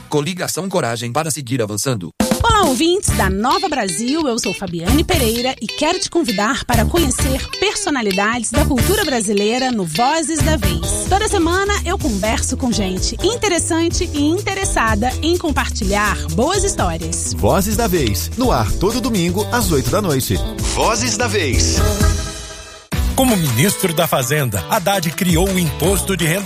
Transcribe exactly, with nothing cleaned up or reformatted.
Coligação Coragem para seguir avançando. Olá, ouvintes da Nova Brasil, eu sou Fabiane Pereira e quero te convidar para conhecer personalidades da cultura brasileira no Vozes da Vez. Toda semana eu converso com gente interessante e interessada em compartilhar boas histórias. Vozes da Vez, no ar todo domingo às oito da noite. Vozes da Vez. Como ministro da Fazenda, Haddad criou o Imposto de Renda